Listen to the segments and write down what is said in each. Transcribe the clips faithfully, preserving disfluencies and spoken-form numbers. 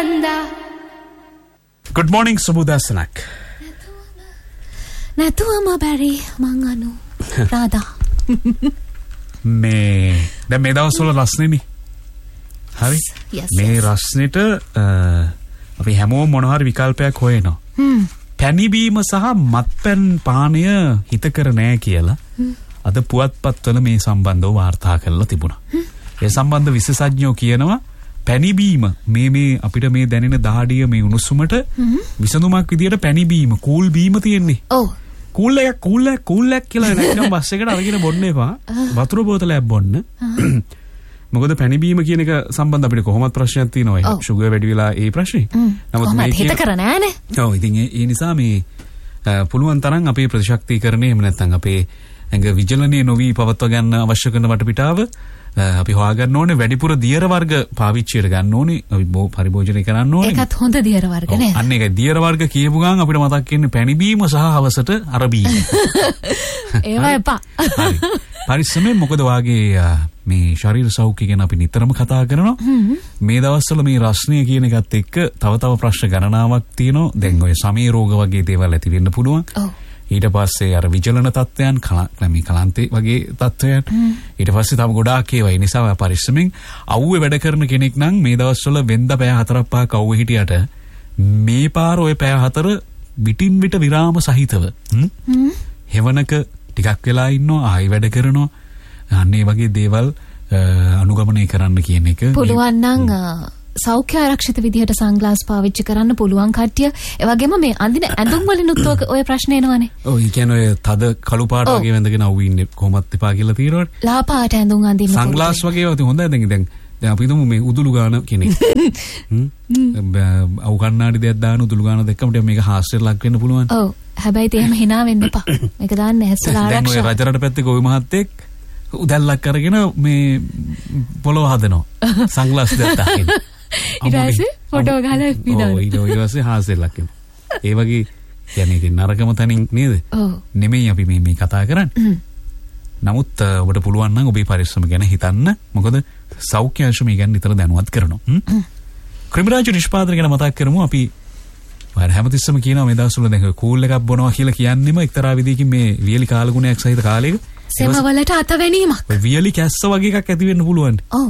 Good morning සුබෝදෑසනක්. නැතුවම බැරි මං අනු රාදා. මේ දැන් මේ දවස්වල රස්නේනේ. හරි. මේ රස්නෙට අපි හැමෝම මොන හරි විකල්පයක් හොයනවා. හ්ම්. පැණි බීම සහ මත්පැන් පානය හිතකර නෑ කියලා අද පුවත්පත්වල මේ සම්බන්ධව වාර්තා කරලා තිබුණා. ඒ සම්බන්ධ විශේෂඥයෝ කියනවා පැණි බීම මේ මේ අපිට මේ දැනෙන දහඩිය මේ උණුසුමට විසඳුමක් විදියට පැණි බීම කූල් බීම තියෙන්නේ. ඔව්. කූල් එක කූල් එක කූල් එක කියලා නැත්නම් බස් එකට අරගෙන බොන්න එපා. වතුර බෝතලයක් බොන්න. මොකද පැණි බීම කියන එක සම්බන්ධ අපිට කොහොමත් ප්‍රශ්නයක් තියෙනවා. ෂුගර් වැඩි වෙලා ඒ ප්‍රශ්නේ. නමුත් මේ හිත කර නෑනේ. ඔව් ඉතින් ඒ නිසා මේ පුළුවන් තරම් අපේ ප්‍රතිශක්තිකරණය එහෙම නැත්නම් අපේ ඇඟ විජලනයේ නොවි පවත්වා ගන්න අවශ්‍ය කරන වටපිටාව අපි හොයාගන්න ඕනේ. වැඩිපුර දියර වර්ග පාවිච්චියට ගන්න ඕනේ. අපි පරිභෝජනය කරන්න ඕනේ. ඒකත් හොඳ දියර වර්ග නේද? අන්න ඒකයි දියර වර්ග කියපු ගමන් අපිට මතක් වෙන්නේ පැණි බීම සහ හවසට අර බීම. ඒවා එපා. හරි. පරිස්සමෙන් මොකද වාගේ මේ ශරීර සෞඛ්‍ය ගැන අපි නිතරම කතා කරනවා. මේ දවස්වල මේ රස්නිය කියන එකත් එක්ක තව තව ප්‍රශ්න ගණනාවක් තියෙනවා. දැන් ඔය සමී රෝග වගේ දේවල් ඇති වෙන්න පුළුවන්. ඔව්. ඊට පස්සේ අර විජලන තත්ත්වයන් මේ කලන්තේ වගේ තත්ත්වයන් ඊට පස්සේ තව ගොඩාක් ඒවා. ඒ නිසා පරිස්සමෙන් අවුවේ වැඩ කරන කෙනෙක් නම් මේ දවස්වල වෙන්ද පැය හතරක් පහක් අවුවේ හිටියට මේ පාර ඔය පැය හතර විටින් විට විරාම සහිතව හෙවණක ටිකක් වෙලා ඉන්නවා ආයි වැඩ කරනවා. අන්න ඒ වගේ දේවල් අනුගමනය කරන්න කියන එක පුළුවන් නම් සෞඛ්‍ය ආරක්ෂිත විදිහට සන්ග්ලාස් පාවිච්චි කරන්න පුළුවන් කට්ටිය. ඒ වගේම මේ අඳින ඇඳුම් වලිනුත් ඔය ප්‍රශ්න එනවනේ. ඔව් ඒ කියන්නේ ඔය තද කළු පාට වගේ වැඳගෙන අවු ඉන්නේ කොහොමත් එපා කියලා තියෙනවනේ. ලා පාට ඇඳුම් අඳින්න සන්ග්ලාස් වගේ ඒවා හොඳයි. දැන් දැන් දැන් අපි හිතමු මේ උදුළු ගාන කෙනෙක්. හ්ම්. අවු කන්නාඩි දෙයක් දාන උදුළු ගාන දෙකම මේක හාස්‍යයට ලක් වෙන්න පුළුවන්. ඔව්. හැබැයි තේම hina වෙන්න එපා. මේක දාන්න ඇස්සලා ආරක්ෂා. දැන් ඔය රජරට පැත්තේ ගොවි මහත්තයෙක් උදැල්ලක් අරගෙන මේ පොළොව හදනවා. සන්ග්ලාස් දෙයක් දාගෙන. ඊට පස්සේ ෆොටෝ ගහලා විදාන. ඔව් ඊට පස්සේ හාස්‍යයක් වෙනවා. ඒ වගේ කියන්නේ ඉතින් නරකම තනින් නේද? ඔව්. නෙමෙයි අපි මේ මේ කතා කරන්නේ. නමුත් ඔබට පුළුවන් නම් ඔබේ පරිස්සම ගැන හිතන්න. මොකද සෞඛ්‍ය අංශ මේ ගැන නිතර දැනුවත් කරනවා. ක්‍රිමිරාජ නිෂ්පාදනය ගැන මතක් කරමු. අපි වර හැමතිස්සම කියනවා මේ දවස්වල දැන් කූල් එකක් බොනවා කියලා කියන්නෙම එක්තරා විදිහකින් මේ වියලි කාලගුණයක් සහිත කාලයක සෙම වලට අතවැණීමක්. වියලි කැස්ස වගේ එකක් ඇති වෙන්න පුළුවන්. ඔව්.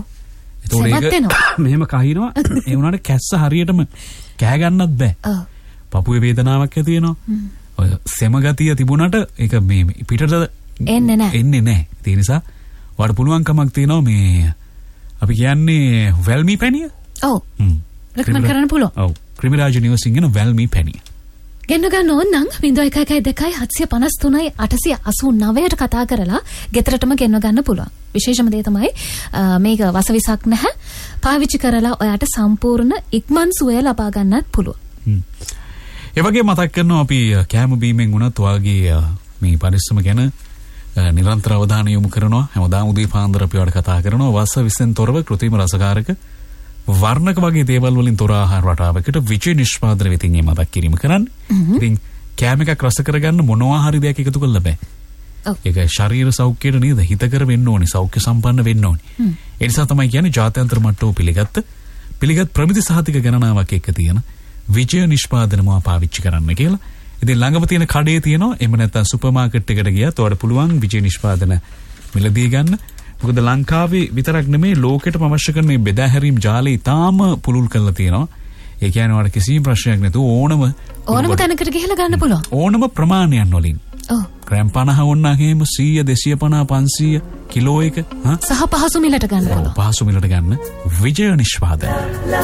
ඒක මෙහෙම කහිනවා. ඒ වුණාට කැස්ස හරියටම කෑ ගන්නත් බෑ. ඔව්. පපුවේ වේදනාවක් ඇති වෙනවා. ඔය සෙම ගතිය තිබුණාට ඒක මේ පිටට එන්නේ නැහැ. එන්නේ නැහැ. ඒ නිසා වඩ පුළුවන් කමක් තියෙනවා මේ අපි කියන්නේ වැල්මි පැණිය. ඔව්. හ්ම්. රෙකමන්ඩ් කරන්න පුළුවන්. ඔව්. ක්‍රිමිරාජ නිවසින් ගෙන වැල්මි පැණිය. ගෙන්න ගන්න ඕන නම් ज़ीरो एक एक दो सात पाँच तीन आठ आठ नौ ට කතා කරලා ගෙදරටම ගෙන්න ගන්න පුළුවන්. විශේෂම දේ තමයි මේක වසවිසක් නැහැ. පාවිච්චි කරලා ඔයාට සම්පූර්ණ ඉක්මන් සුවය ලබා ගන්නත් පුළුවන්. ඒ වගේ මතක් කරනවා අපි කැම බීමෙන් උනත් ඔයාගේ මේ පරිස්සම ගැන නිරන්තර අවධානය යොමු කරනවා. හැමදාම උදේ පාන්දර අපි වඩ කතා කරනවා වස විසෙන් තොරව කෘත්‍රිම රසකාරක වර්ණක වගේ දේවල් වලින් තොර ආහාර රටාවකට විජේ නිෂ්පාදන වෙතින් මේ මතක් කිරීම කරන්න. ඉතින් කැම එකක් රස කරගන්න මොනවා හරි දෙයක් එකතු කරලා බෑ. ඔව්. ඒක ශරීර සෞඛ්‍යයට නේද හිතකර වෙන්න ඕනේ, සෞඛ්‍ය සම්පන්න වෙන්න ඕනේ. ඒ නිසා තමයි කියන්නේ ජාත්‍යන්තර මට්ටම පිළිගත්ත පිළිගත් ප්‍රමිති සහතික ගණනාවක් එක්ක තියෙන විජය නිෂ්පාදනම පාවිච්චි කරන්න කියලා. ඉතින් ළඟම තියෙන කඩේ තියෙනවා. එහෙම නැත්නම් සුපර් මාකට් එකට ගියත් ඔයාලට පුළුවන් විජය නිෂ්පාදන මිලදී ගන්න. මොකද ලංකාවේ විතරක් නෙමෙයි ලෝකෙටම අවශ්‍ය කරන මේ බෙදා හැරීම් ජාලය ඊටාම පුළුල් කරලා තියෙනවා. ඒ කියන්නේ ඔයාලට කිසිම ප්‍රශ්නයක් නැතුව ඕනම ඕනම තැනකට ගිහලා ගන්න පුළුවන්. ඕනම ප්‍රමාණයන් වලින්. ඔව්. ග්‍රෑම් පනහ වුණා කියමු සීය දෙසිය පනහ පන්සීය කිලෝ එක සහ පහසු මිලට ගන්න පුළුවන්. පහසු මිලට ගන්න විජය නිෂ්පාදන.